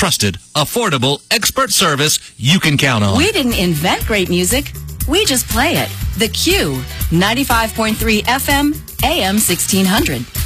trusted, affordable, expert service you can count on. We didn't invent great music. We just play it. The Q, 95.3 FM, AM 1600.